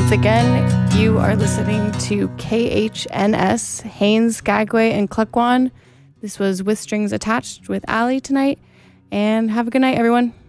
once again, you are listening to KHNS, Haines, Skagway, and Klukwan. This was With Strings Attached with Allie tonight. And have a good night, everyone.